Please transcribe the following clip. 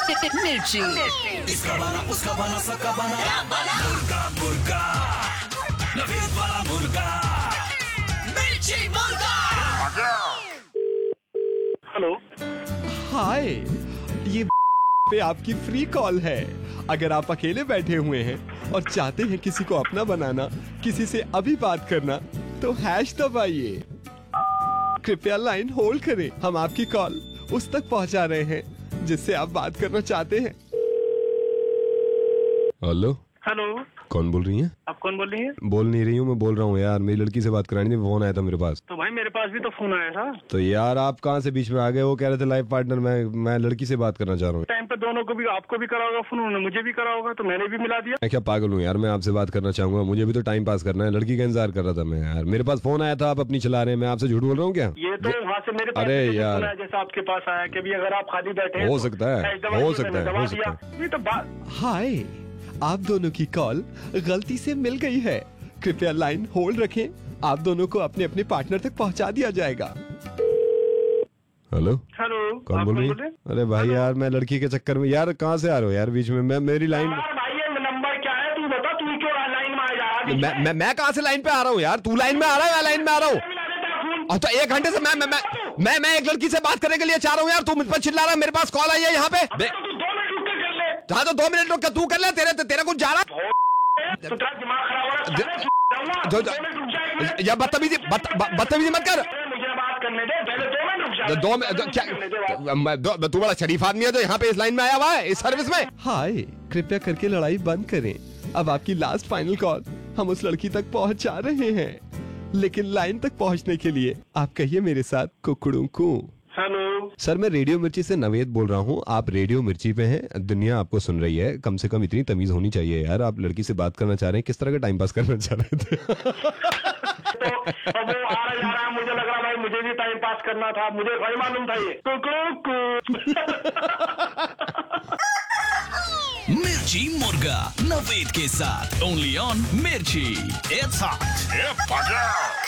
मिर्ची। इसका बना उसका बना सबका बना मुर्गा मुर्गा नवीद वाला मुर्गा मिर्ची मुर्गा। हेलो, हाय, ये पे आपकी फ्री कॉल है। अगर आप अकेले बैठे हुए हैं और चाहते हैं किसी को अपना बनाना, किसी से अभी बात करना, तो हैश दबाइए। कृपया लाइन होल्ड करें, हम आपकी कॉल उस तक पहुंचा रहे हैं जिससे आप बात करना चाहते हैं। हेलो, हेलो, कौन बोल रही हैं? आप कौन बोल रही हैं? बोल नहीं रही हूँ, मैं बोल रहा हूँ यार, मेरी लड़की से बात करानी थी, फोन आया था मेरे पास। तो भाई मेरे पास भी तो फोन आया था। तो यार आप कहाँ से बीच में आ गए? वो कह रहे थे लाइफ पार्टनर, मैं लड़की से बात करना चाह रहा हूँ। टाइम पे दोनों को भी, आपको भी करा होगा फोन, उन्होंने मुझे भी करा होगा, तो मैंने भी मिला दिया। मैं क्या पागल हूँ यार, मैं आपसे बात करना चाहूंगा, मुझे भी तो टाइम पास करना है। लड़की का इंतजार कर रहा था मैं यार, मेरे पास फोन आया था, आप अपनी चला रहे हैं, मैं आपसे झूठ बोल रहा हूँ क्या? ये तो वहाँ से मेरे पास अरे भी यार। फोन आया, जैसा आपके पास आया कि भी अगर आप खाली बैठे हैं हो तो सकता है, ऐश दबा हो दी, सकता मैंने है, दबा हो दिया। सकता ये तो बात। हाय, आप दोनों की कॉल गलती से मिल गई है, कृपया लाइन होल्ड रखें, आप दोनों को अपने अपने पार्टनर तक पहुंचा दिया जाएगा। हेलो, हेलो, कौन आप बोल रही बोल रहे है? हैं? अरे भाई यार, मैं लड़की के चक्कर में यार, कहाँ से आ रहे हो यार बीच में? मैं मेरी लाइन यार भाई ये नंबर क्या है, तू बता, तू क्यों लाइन में आ जा रहा है? मैं कहाँ से लाइन पे आ रहा हूँ यार? तू लाइन में आ रहा है, मैं लाइन में आ रहा हूँ। मिला दे तेरा फोन। और तो 1 घंटे से मैं एक लड़की से बात करने के लिए चाह रहा हूँ यार, तू मुझ पर चिल्ला रहा है। मेरे पास कॉल आई है यहाँ पे। तो तू 2 मिनट रुक के कर ले। हाँ तो 2 मिनट रुक के तू कर ले, तेरा कुछ जा रहा तो तेरा दिमाग खराब हो रहा है, जो- 2 मिनट रुक जा, 1 मिनट। या बदतमीजी मत कर। मुझे बात करने दे, पहले 2 मिनट रुक जा। 2 मिनट क्या? तू बड़ा शरीफ आदमी है तो यहाँ पे इस लाइन में आया हुआ है, इस सर्विस में। हाय, कृपया करके लड़ाई बंद करें, अब आपकी लास्ट फाइनल कॉल हम उस लड़की तक पहुँचा रहे हैं, लेकिन लाइन तक पहुँचने के लिए आप कहिए मेरे साथ कुकड़ू कू। हेलो सर, मैं रेडियो मिर्ची से नवेद बोल रहा हूँ, आप रेडियो मिर्ची पे हैं, दुनिया आपको सुन रही है, कम से कम इतनी तमीज होनी चाहिए यार। आप लड़की से बात करना चाह रहे हैं, किस तरह का टाइम पास करना चाह रहे थे? तो अब वो आ रहा जा रहा है, मुझे लग रहा भाई मुझे भी टाइम पास करना था, मुझे भाई मालूम था ये। मिर्ची मुर्गा नवीद के साथ ओनली ऑन मिर्ची। It's hot.